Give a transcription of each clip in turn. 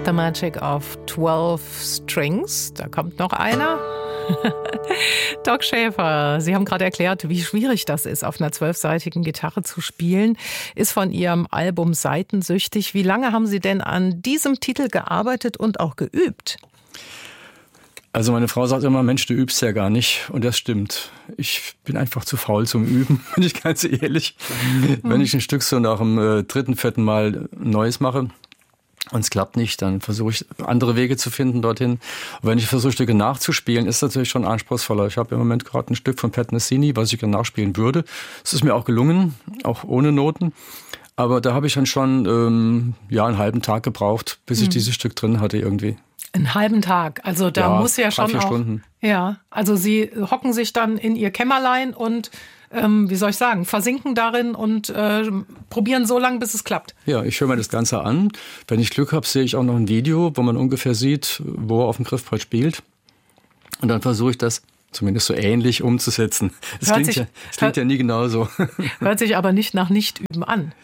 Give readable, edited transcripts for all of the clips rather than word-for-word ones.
The Magic of 12 Strings. Da kommt noch einer. Doc Schäfer, Sie haben gerade erklärt, wie schwierig das ist, auf einer 12-seitigen Gitarre zu spielen. Ist von Ihrem Album Seitensüchtig. Wie lange haben Sie denn an diesem Titel gearbeitet und auch geübt? Also meine Frau sagt immer, Mensch, du übst ja gar nicht. Und das stimmt. Ich bin einfach zu faul zum Üben, bin ich ganz ehrlich. Wenn ich ein Stück so nach dem dritten, vierten Mal Neues mache und es klappt nicht, dann versuche ich andere Wege zu finden dorthin. Und wenn ich versuche, Stücke nachzuspielen, ist es natürlich schon anspruchsvoller. Ich habe im Moment gerade ein Stück von Pat Messini, was ich gerne nachspielen würde. Es ist mir auch gelungen, auch ohne Noten. Aber da habe ich dann schon einen halben Tag gebraucht, bis ich dieses Stück drin hatte irgendwie. Einen halben Tag, also da muss ja schon 3-4 auch... Stunden. Ja, also Sie hocken sich dann in Ihr Kämmerlein und, versinken darin und probieren so lange, bis es klappt. Ja, ich höre mir das Ganze an. Wenn ich Glück habe, sehe ich auch noch ein Video, wo man ungefähr sieht, wo er auf dem Griffbrett spielt. Und dann versuche ich das zumindest so ähnlich umzusetzen. Das klingt ja nie genauso. Hört sich aber nicht nach Nichtüben an.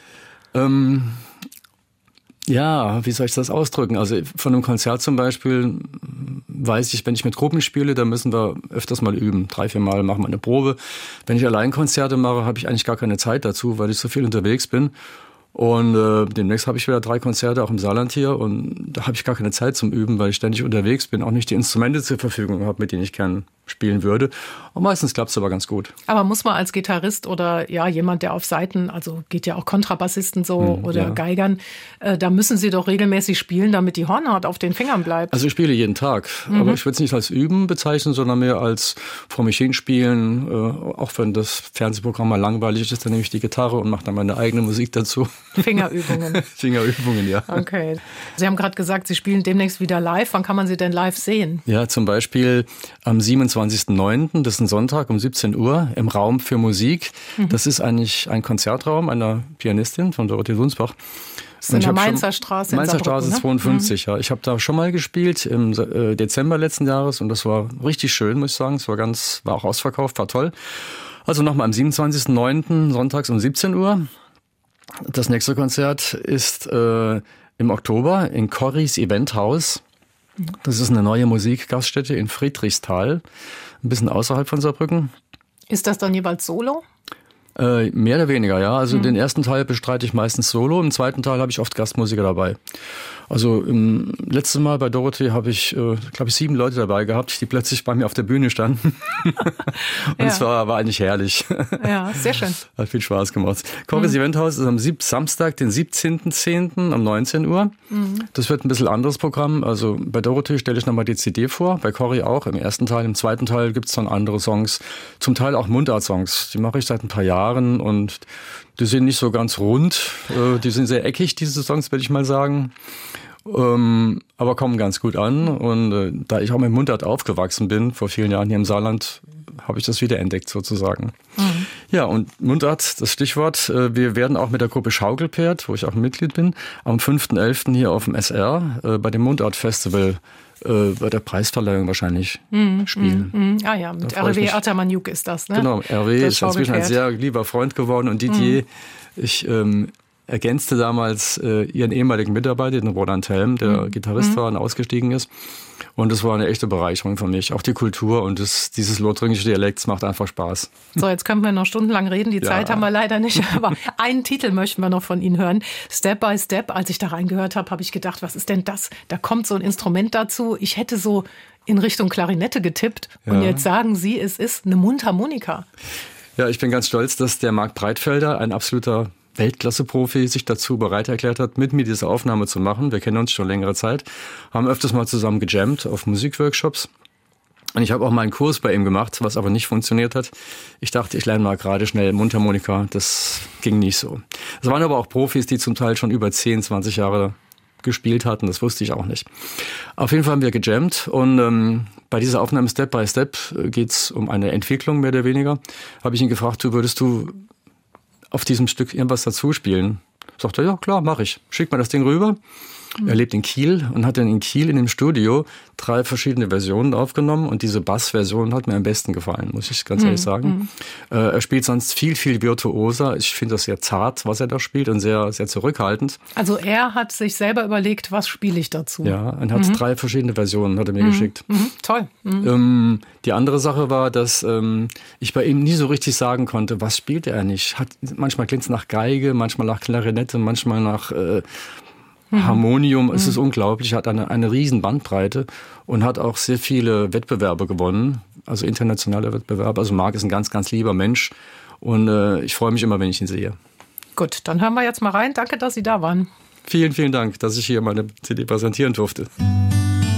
Ja, wie soll ich das ausdrücken? Also von einem Konzert zum Beispiel weiß ich, wenn ich mit Gruppen spiele, dann müssen wir öfters mal üben. 3-4 Mal machen wir eine Probe. Wenn ich allein Konzerte mache, habe ich eigentlich gar keine Zeit dazu, weil ich so viel unterwegs bin. Und demnächst habe ich wieder 3 Konzerte auch im Saarland hier und da habe ich gar keine Zeit zum Üben, weil ich ständig unterwegs bin, auch nicht die Instrumente zur Verfügung habe, mit denen ich gern spielen würde. Und meistens klappt es aber ganz gut. Aber muss man als Gitarrist oder jemand, der auf Saiten, also geht ja auch Kontrabassisten so oder Geigern, da müssen Sie doch regelmäßig spielen, damit die Hornhaut auf den Fingern bleibt. Also ich spiele jeden Tag, aber ich würde es nicht als Üben bezeichnen, sondern mehr als vor mich hinspielen. Auch wenn das Fernsehprogramm mal langweilig ist, dann nehme ich die Gitarre und mache dann meine eigene Musik dazu. Fingerübungen. Fingerübungen, ja. Okay. Sie haben gerade gesagt, Sie spielen demnächst wieder live. Wann kann man Sie denn live sehen? Ja, zum Beispiel am 27.09., das ist ein Sonntag um 17 Uhr im Raum für Musik. Das ist eigentlich ein Konzertraum einer Pianistin von Dorothee Sunsbach. Das ist in der Mainzer Straße in Mainzer Saarbrücken, Straße 52, ja. Ich habe da schon mal gespielt im Dezember letzten Jahres und das war richtig schön, muss ich sagen. Es war auch ausverkauft, war toll. Also nochmal am 27.09. sonntags um 17 Uhr. Das nächste Konzert ist im Oktober in Corrys Eventhaus. Das ist eine neue Musikgaststätte in Friedrichsthal, ein bisschen außerhalb von Saarbrücken. Ist das dann jeweils Solo? Mehr oder weniger, ja. Also den ersten Teil bestreite ich meistens solo, im zweiten Teil habe ich oft Gastmusiker dabei. Also im letzten Mal bei Dorothee habe ich, glaube ich, 7 Leute dabei gehabt, die plötzlich bei mir auf der Bühne standen. Und es war eigentlich herrlich. Ja, sehr schön. Hat viel Spaß gemacht. Corrys Eventhaus ist am Samstag, den 17.10. um 19 Uhr. Das wird ein bisschen anderes Programm. Also bei Dorothee stelle ich nochmal die CD vor, bei Corry auch im ersten Teil. Im zweiten Teil gibt es dann andere Songs, zum Teil auch Mundart-Songs. Die mache ich seit ein paar Jahren und die sind nicht so ganz rund. Die sind sehr eckig, diese Songs, würde ich mal sagen. Aber kommen ganz gut an. Und da ich auch mit Mundart aufgewachsen bin, vor vielen Jahren hier im Saarland, habe ich das wiederentdeckt sozusagen. Ja, und Mundart, das Stichwort. Wir werden auch mit der Gruppe Schaukelpferd, wo ich auch Mitglied bin, am 5.11. hier auf dem SR bei dem Mundart-Festival bei der Preisverleihung wahrscheinlich spielen. Ah ja, mit RW Atamanjuk ist das, ne? Genau, RW ist inzwischen ein sehr lieber Freund geworden und Didier, ich ergänzte damals ihren ehemaligen Mitarbeiter, den Roland Helm, der Gitarrist war und ausgestiegen ist. Und es war eine echte Bereicherung für mich. Auch die Kultur und dieses lothringische Dialekt macht einfach Spaß. So, jetzt können wir noch stundenlang reden. Die Zeit haben wir leider nicht. Aber einen Titel möchten wir noch von Ihnen hören. Step by Step. Als ich da reingehört habe, habe ich gedacht, was ist denn das? Da kommt so ein Instrument dazu. Ich hätte so in Richtung Klarinette getippt. Ja. Und jetzt sagen Sie, es ist eine Mundharmonika. Ja, ich bin ganz stolz, dass der Marc Breitfelder, ein absoluter Weltklasse-Profi, sich dazu bereit erklärt hat, mit mir diese Aufnahme zu machen. Wir kennen uns schon längere Zeit, haben öfters mal zusammen gejammt auf Musikworkshops. Und ich habe auch mal einen Kurs bei ihm gemacht, was aber nicht funktioniert hat. Ich dachte, ich lerne mal gerade schnell Mundharmonika. Das ging nicht so. Es waren aber auch Profis, die zum Teil schon über 10, 20 Jahre gespielt hatten. Das wusste ich auch nicht. Auf jeden Fall haben wir gejammt und bei dieser Aufnahme Step by Step geht's um eine Entwicklung mehr oder weniger. Habe ich ihn gefragt, würdest du auf diesem Stück irgendwas dazu spielen? Sagt er, ja klar, mache ich. Schick mal das Ding rüber. Er lebt in Kiel und hat dann in Kiel in dem Studio 3 verschiedene Versionen aufgenommen und diese Bassversion hat mir am besten gefallen, muss ich ganz ehrlich sagen. Er spielt sonst viel, viel virtuoser. Ich finde das sehr zart, was er da spielt und sehr, sehr zurückhaltend. Also er hat sich selber überlegt, was spiele ich dazu? Ja, und hat 3 verschiedene Versionen, hat er mir geschickt. Toll. Die andere Sache war, dass ich bei ihm nie so richtig sagen konnte, was spielt er nicht. Manchmal klingt es nach Geige, manchmal nach Klarinette, manchmal nach Harmonium. Es ist unglaublich, hat eine riesen Bandbreite und hat auch sehr viele Wettbewerbe gewonnen, also internationale Wettbewerbe. Also Marc ist ein ganz, ganz lieber Mensch und ich freue mich immer, wenn ich ihn sehe. Gut, dann hören wir jetzt mal rein. Danke, dass Sie da waren. Vielen, vielen Dank, dass ich hier meine CD präsentieren durfte.